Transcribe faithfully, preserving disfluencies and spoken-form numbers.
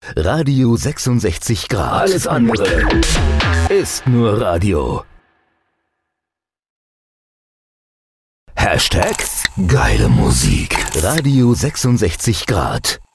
Radio sechsundsechzig Grad. Alles andere ist nur Radio. Hashtag geile Musik. Radio sechsundsechzig Grad.